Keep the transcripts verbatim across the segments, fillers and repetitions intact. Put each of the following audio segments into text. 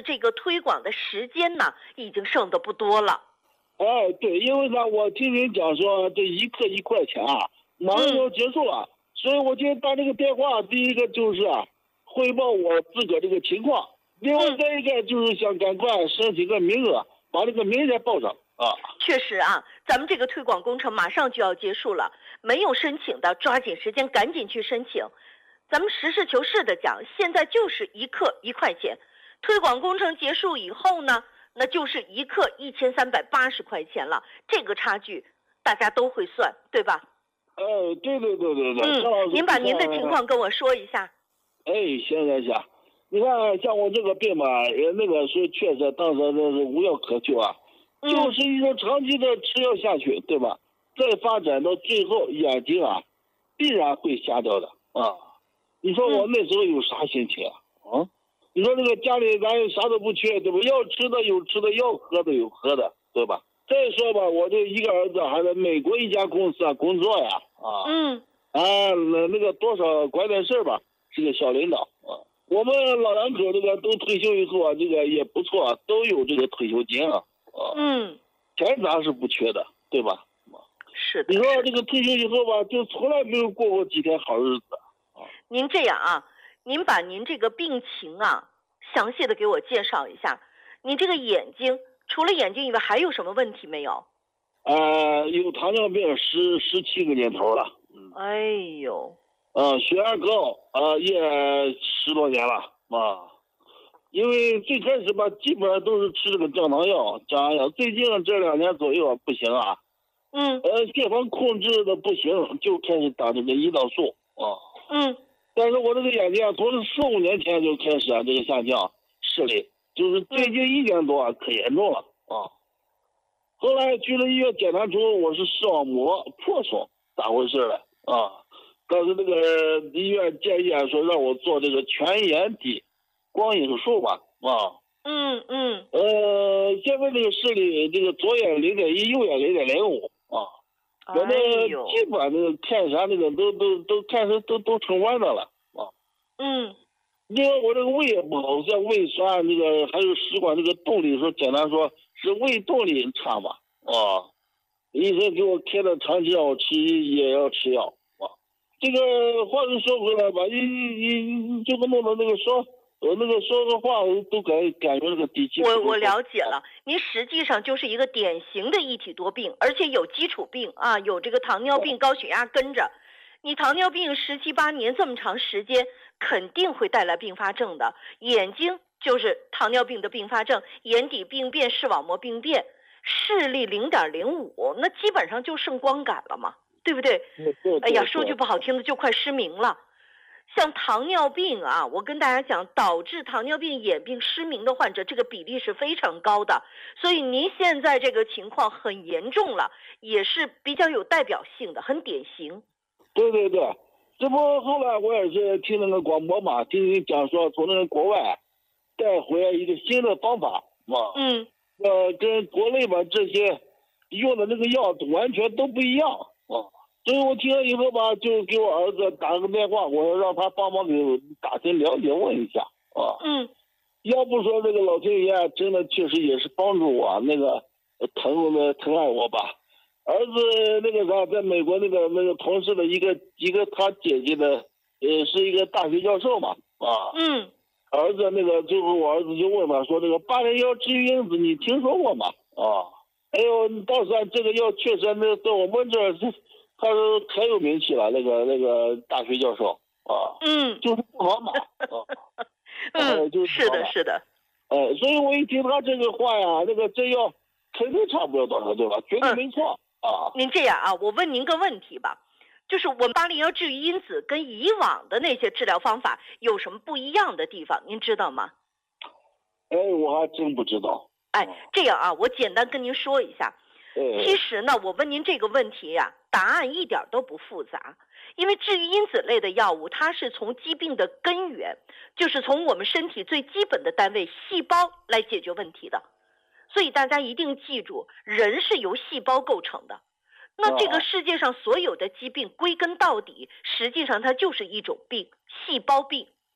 是这个推广的时间呢，已经剩的不多了。 哎，对，因为啥？我听人讲说这一克一块钱啊，马上要结束了，嗯、所以我今天打这个电话，第一个就是啊，汇报我自个这个情况，另外再一个就是想赶快申请个名额，把这个名单报上啊。 确实啊，咱们这个推广工程马上就要结束了，没有申请的抓紧时间赶紧去申请。咱们实事求是的讲，现在就是一克一块钱，推广工程结束以后呢，那就是一克一千三百八十块钱了，这个差距大家都会算，对吧？ 哎，对对对对对。 嗯，您把您的情况跟我说一下。 哎，行行行，你看像我这个病吧，那个是确实当时那是无药可救啊，嗯、就是一种长期的吃药下去，对吧？再发展到最后，眼睛啊，必然会瞎掉的啊。你说我那时候有啥心情啊？啊？你说这个家里咱啥都不缺，对吧？要吃的有吃的，要喝的有喝的，对吧？再说吧，我这一个儿子还在美国一家公司啊工作呀，啊，嗯，啊，那那个多少管点事儿吧，是个小领导啊。我们老两口这个都退休以后啊，这个也不错，都有这个退休金啊，啊，嗯，钱咱是不缺的，对吧？ 是的。 你说这个退休以后吧，就从来没有过过几天好日子。 您这样啊，您把您这个病情啊详细的给我介绍一下。你这个眼睛除了眼睛以外还有什么问题没有？ 呃，有糖尿病十十七个年头了。 嗯、哎呦。 呃，血压高，呃，也十多年了啊。因为最开始吧，基本上都是吃这个降糖药、降压药。最近这两年左右不行啊。嗯。呃，血糖控制的不行，就开始打这个胰岛素啊。嗯。但是我这个眼睛啊，从四五年前就开始啊，这个下降视力，就是最近一年多啊，可严重了啊。后来去了医院检查出我是视网膜破损，咋回事了啊？当时那个医院建议啊，说让我做这个全眼底光影术吧啊。嗯嗯。呃，现在这个视力，这个左眼零点一，右眼零点零五啊。我那基本上那个看啥那个都都都看成都都成弯的了啊。嗯。因为我这个胃也不好，像胃酸那个还有食管这个动力，说简单说是胃动力差嘛啊。医生给我开的长期让我吃也要吃药啊。这个话又说回来吧，一一这个弄的那个说。我那个说的话，我都感感觉那个底气。 我我了解了，您实际上就是一个典型的一体多病，而且有基础病啊，有这个糖尿病、高血压跟着。你糖尿病十七八年这么长时间，肯定会带来并发症的。眼睛就是糖尿病的并发症，眼底病变、视网膜病变，视力零点零五，那基本上就剩光感了嘛，对不对？哎呀，说句不好听的，就快失明了。像糖尿病啊，我跟大家讲，导致糖尿病眼病失明的患者，这个比例是非常高的。所以您现在这个情况很严重了，也是比较有代表性的，很典型。 对对对，这不后来我也是听那个广播嘛，听人讲说从那个国外带回来一个新的方法嘛，嗯，呃，跟国内吧这些用的那个药完全都不一样啊。所以我听了以后吧，就给我儿子打个电话，我说让他帮忙给我打听了解问一下啊。嗯。要不说这个老天爷真的确实也是帮助我，那个疼的疼爱我吧。儿子那个啥，在美国那个那个同事的一个一个他姐姐的，呃，是一个大学教授嘛啊。嗯。儿子那个最后我儿子就问他说：“这个八零幺治愈因子你听说过吗？”啊。哎呦，倒是这个药确实那在我们这儿是。他是可有名气了，那个那个大学教授啊，嗯，就是不好买啊， 嗯，就是的，是的， 哎，所以我一听他这个话呀，那个这药肯定差不了多少，对吧？绝对没错、嗯、啊。 您这样啊，我问您个问题吧，就是我们八零幺治愈因子跟以往的那些治疗方法有什么不一样的地方，您知道吗？ 哎，我还真不知道。 哎，这样啊，我简单跟您说一下。其实呢，我问您这个问题呀、啊，答案一点都不复杂，因为治愈因子类的药物，它是从疾病的根源，就是从我们身体最基本的单位细胞来解决问题的。所以大家一定记住，人是由细胞构成的。那这个世界上所有的疾病，归根到底，实际上它就是一种病，细胞病。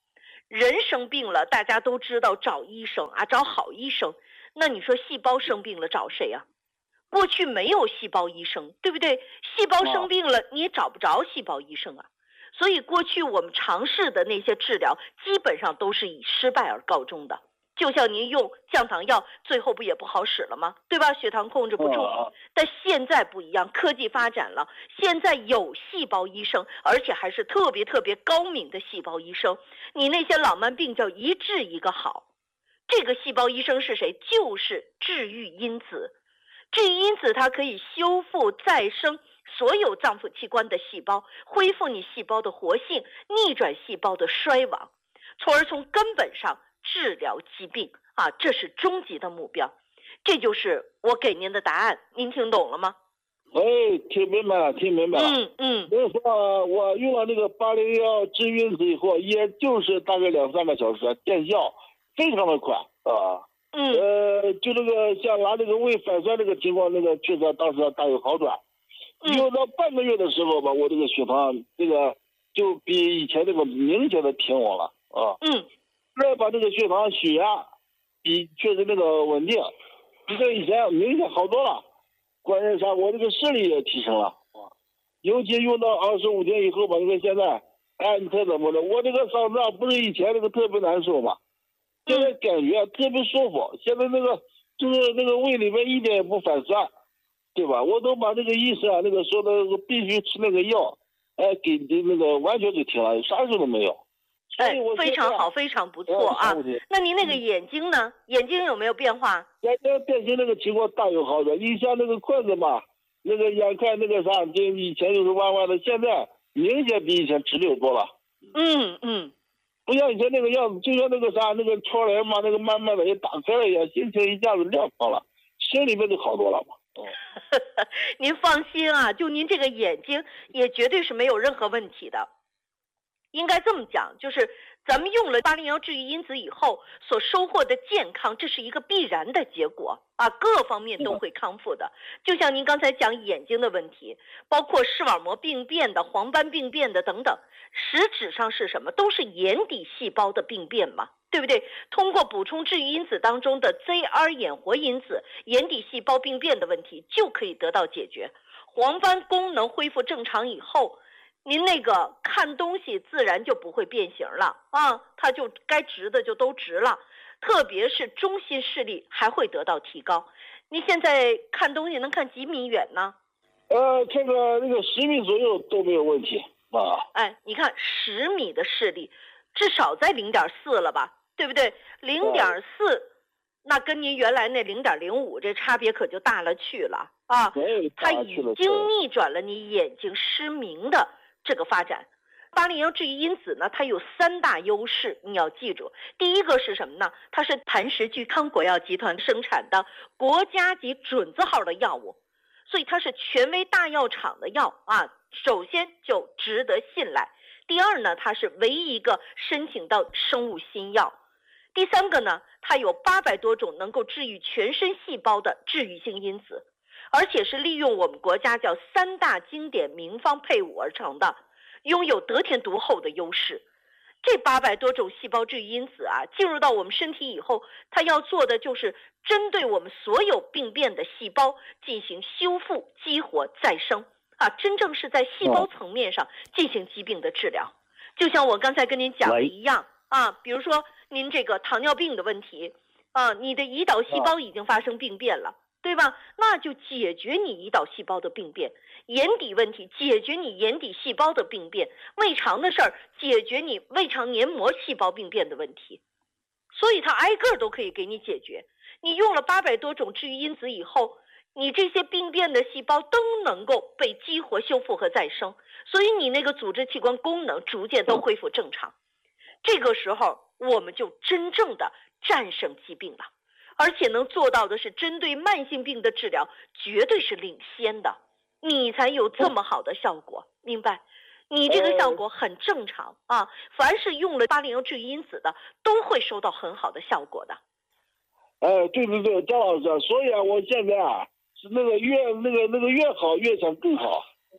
人生病了，大家都知道找医生啊，找好医生。那你说细胞生病了找谁啊？过去没有细胞医生，对不对？细胞生病了，你也找不着细胞医生啊。所以过去我们尝试的那些治疗，基本上都是以失败而告终的。就像您用降糖药，最后不也不好使了吗？对吧？血糖控制不住。但现在不一样，科技发展了，现在有细胞医生，而且还是特别特别高明的细胞医生。你那些老慢病叫一治一个好。这个细胞医生是谁？就是治愈因子。治愈因子它可以修复再生所有脏腑器官的细胞，恢复你细胞的活性，逆转细胞的衰亡，从而从根本上治疗疾病啊，这是终极的目标。这就是我给您的答案，您听懂了吗？ 哎，听明白了，听明白了。 嗯嗯。 比如说，我用了那个八零幺治愈因子以后，也就是大概两三个小时，见效非常的快啊。 嗯。 呃，就这个像拿这个胃反酸这个情况，那个确实当时大有好转。 嗯。 用到半个月的时候吧，我这个血糖这个就比以前这个明显的平稳了啊。 嗯。 再把这个血糖血压比确实那个稳定，比这以前明显好多了。关键啥？我这个视力也提升了啊。尤其用到二十五天以后吧，你看现在，哎，你看怎么的？我这个嗓子啊，不是以前那个特别难受嘛，现在感觉特别舒服。现在那个就是那个胃里面一点也不反酸，对吧？我都把那个医生啊那个说的必须吃那个药，哎，给给那个完全给停了，啥事都没有。 哎，非常好，非常不错啊。那您那个眼睛呢？眼睛有没有变化？ 眼睛变形那个情况大有好转。你像那个筷子嘛，那个眼看那个啥，就以前就是弯弯的，现在明显比以前直溜多了。 嗯嗯。 不像以前那个样子，就像那个啥，那个窗帘嘛，那个慢慢的也打开了一样，心情一下子亮堂了，心里面就好多了嘛。哦。 您放心啊，就您这个眼睛也绝对是没有任何问题的。应该这么讲，就是咱们用了八零幺治愈因子以后所收获的健康，这是一个必然的结果啊，各方面都会康复的。就像您刚才讲眼睛的问题，包括视网膜病变的、黄斑病变的等等，实质上是什么？都是眼底细胞的病变嘛，对不对？通过补充治愈因子当中的 Z R 眼活因子，眼底细胞病变的问题就可以得到解决。黄斑功能恢复正常以后，您那个看东西自然就不会变形了啊，它就该直的就都直了，特别是中心视力还会得到提高。你现在看东西能看几米远呢？ 呃，这个那个十米左右都没有问题啊。 哎，你看十米的视力，至少在零点四了吧，对不对？零点四，那跟您原来那零点零五这差别可就大了去了啊！它已经逆转了你眼睛失明的这个发展。八零幺治愈因子呢，它有三大优势，你要记住。第一个是什么呢？它是谭氏聚康国药集团生产的国家级准字号的药物，所以它是权威大药厂的药啊。首先就值得信赖。第二呢，它是唯一一个申请到生物新药。第三个呢，它有八百多种能够治愈全身细胞的治愈性因子，而且是利用我们国家叫三大经典名方配伍而成的，拥有得天独厚的优势。这八百多种细胞治愈因子啊，进入到我们身体以后，它要做的就是针对我们所有病变的细胞进行修复、激活、再生啊，真正是在细胞层面上进行疾病的治疗。就像我刚才跟您讲的一样啊，比如说您这个糖尿病的问题啊，你的胰岛细胞已经发生病变了，对吧？那就解决你胰岛细胞的病变。眼底问题解决你眼底细胞的病变，胃肠的事儿解决你胃肠黏膜细胞病变的问题，所以它挨个都可以给你解决。你用了八百多种治愈因子以后，你这些病变的细胞都能够被激活、修复和再生，所以你那个组织器官功能逐渐都恢复正常。这个时候我们就真正的战胜疾病了，而且能做到的是针对慢性病的治疗绝对是领先的，你才有这么好的效果，明白？你这个效果很正常啊，凡是用了八零幺治愈因子的都会收到很好的效果的。 哎，对对对，张老师，所以啊，我现在啊是那个越那个那个越好越想更好。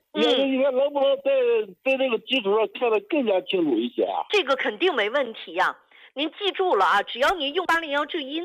你看你看能不能在在这个基础上看得更加清楚一些啊？ 这个肯定没问题呀、您记住了啊，只要您用八零幺这个因